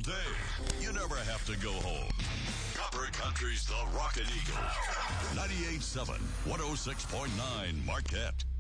day, you never have to go home. Copper Country's The Rockin' Eagle. 98.7, 106.9 Marquette.